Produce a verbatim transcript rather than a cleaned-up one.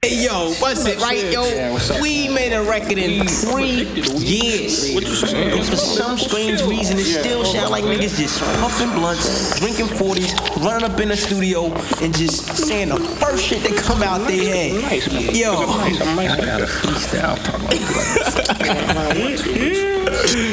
Hey yo, what's it, right, yo? We made a record in three years. And for some strange reason, it still sound like niggas just puffing blunts, drinking forties, running up in the studio, and just saying the first shit that come out their head. Yo. I got a freestyle talking like